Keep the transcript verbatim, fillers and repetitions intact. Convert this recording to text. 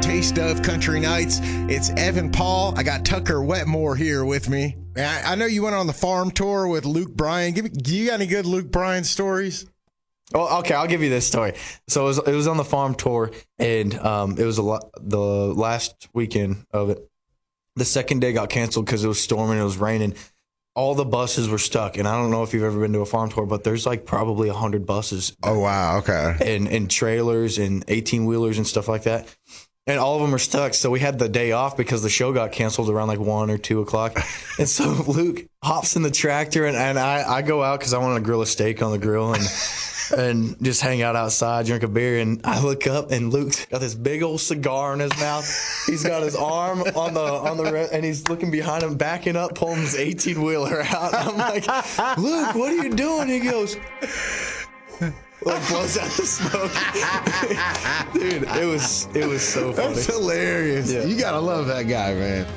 Taste of Country Nights. It's Evan Paul. I got Tucker Wetmore here with me. I, I know you went on the farm tour with Luke Bryan. Give me, do you got any good Luke Bryan stories? Well, okay, I'll give you this story. So it was, it was on the farm tour, and um, it was a lot, the last weekend of it. The second day got canceled because it was storming, it was raining. All the buses were stuck, and I don't know if you've ever been to a farm tour, but there's like probably one hundred buses. Oh, wow, okay. And, and trailers and eighteen-wheelers and stuff like that. And all of them are stuck, so we had the day off because the show got canceled around like one or two o'clock. And so Luke hops in the tractor, and, and I, I go out because I want to grill a steak on the grill and and just hang out outside, drink a beer. And I look up, and Luke's got this big old cigar in his mouth. He's got his arm on the on the re- and he's looking behind him, backing up, pulling his eighteen-wheeler out. I'm like, Luke, what are you doing? He goes, like blows out the smoke. Dude, it was it was so funny. That's hilarious. Yeah. You gotta love that guy, man.